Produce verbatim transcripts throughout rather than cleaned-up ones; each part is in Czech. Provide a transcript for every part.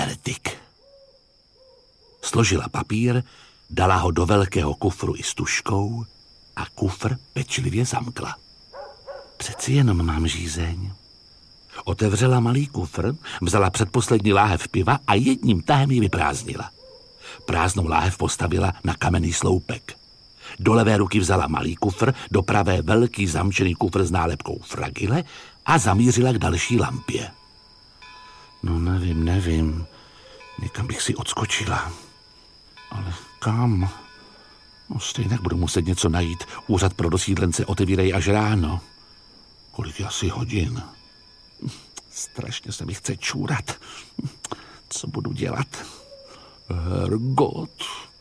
Vertik. Složila papír, dala ho do velkého kufru i s tužkou a kufr pečlivě zamkla. Přeci jenom mám žízeň. Otevřela malý kufr, vzala předposlední láhev piva a jedním tahem ji vyprázdnila. Prázdnou láhev postavila na kamenný sloupek. Do levé ruky vzala malý kufr, do pravé velký zamčený kufr s nálepkou fragile a zamířila k další lampě. No nevím, nevím. Někam bych si odskočila. Ale kam? No stejně budu muset něco najít. Úřad pro dosídlence otevírají až ráno. Kolik je asi hodin? Strašně se mi chce čůrat. Co budu dělat? Hergot.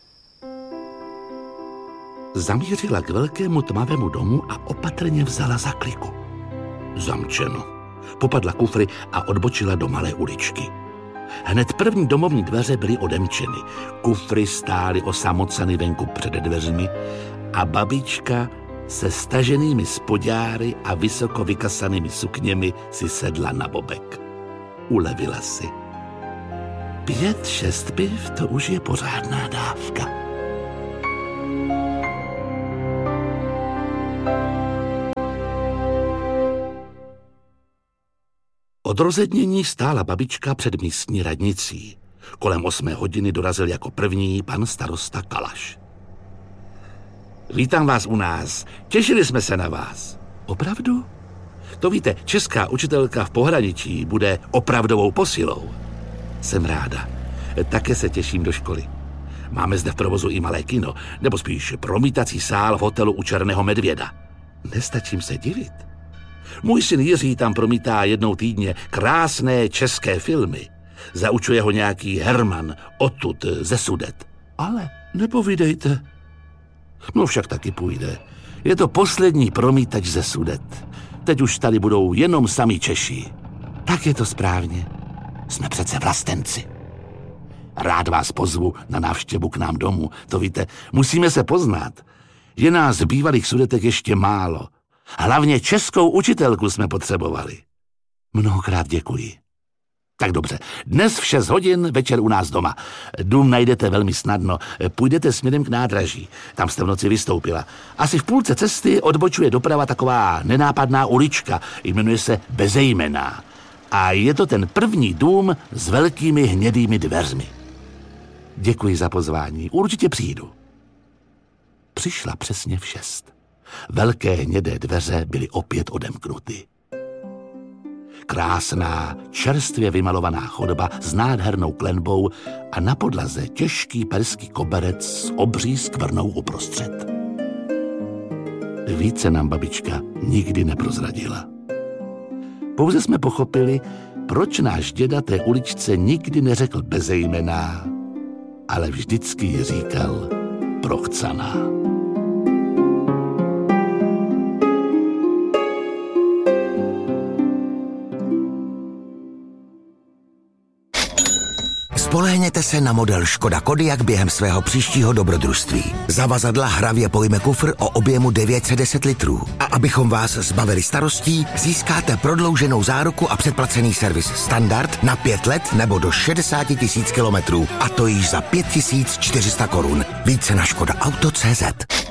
Zamířila k velkému tmavému domu a opatrně vzala za kliku. Zamčeno. Popadla kufry a odbočila do malé uličky. Hned první domovní dveře byly odemčeny. Kufry stály osamoceny venku před dveřmi a babička se staženými spodňáry a vysoko vykasanými sukněmi si sedla na bobek. Ulevila si. Pět, šest piv, to už je pořádná dávka. Od rozednění stála babička před místní radnicí. Kolem osmé hodiny dorazil jako první pan starosta Kalaš. Vítám vás u nás. Těšili jsme se na vás. Opravdu? To víte, česká učitelka v pohraničí bude opravdovou posilou. Jsem ráda. Také se těším do školy. Máme zde v provozu i malé kino, nebo spíš promítací sál v hotelu u Černého medvěda. Nestačím se divit. Můj syn Jiří tam promítá jednou týdně krásné české filmy. Zaučuje ho nějaký Herman, odtud, ze Sudet. Ale nepovídejte. No však taky půjde. Je to poslední promítač ze Sudet. Teď už tady budou jenom sami Češi. Tak je to správně. Jsme přece vlastenci. Rád vás pozvu na návštěvu k nám domů. To víte, musíme se poznat. Je nás bývalých Sudetek ještě málo. Hlavně českou učitelku jsme potřebovali. Mnohokrát děkuji. Tak dobře, dnes v šest hodin večer u nás doma. Dům najdete velmi snadno. Půjdete směrem k nádraží. Tam jste v noci vystoupila. Asi v půlce cesty odbočuje doprava taková nenápadná ulička. Jmenuje se Bezejmenná. A je to ten první dům s velkými hnědými dveřmi. Děkuji za pozvání. Určitě přijdu. Přišla přesně v šest. Velké hnědé dveře byly opět odemknuty. Krásná, čerstvě vymalovaná chodba s nádhernou klenbou a na podlaze těžký perský koberec s obří skvrnou uprostřed. Více nám babička nikdy neprozradila. Pouze jsme pochopili, proč náš děda té uličce nikdy neřekl Bezejmenná, ale vždycky ji říkal Prochcaná. Spolehněte se na model Škoda Kodiaq během svého příštího dobrodružství. Zavazadla hravě pojme kufr o objemu devět set deset litrů. A abychom vás zbavili starostí, získáte prodlouženou záruku a předplacený servis standard na pět let nebo do šedesát tisíc kilometrů. A to již za pět tisíc čtyři sta korun. Více na škoda auto tečka cé zet.